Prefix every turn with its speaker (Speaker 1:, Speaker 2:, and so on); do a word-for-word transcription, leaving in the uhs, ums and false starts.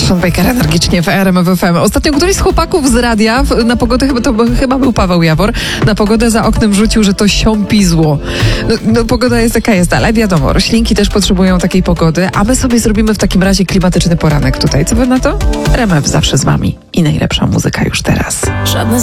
Speaker 1: Sean Baker energicznie w R M F F M. Ostatnio któryś z chłopaków z radia na pogodę, chyba to chyba był Paweł Jawor, na pogodę za oknem rzucił, że to siąpizło. No, no pogoda jest jaka jest, ale wiadomo, roślinki też potrzebują takiej pogody, a my sobie zrobimy w takim razie klimatyczny poranek tutaj. Co wy na to? R M F zawsze z wami i najlepsza muzyka już teraz.
Speaker 2: Żadne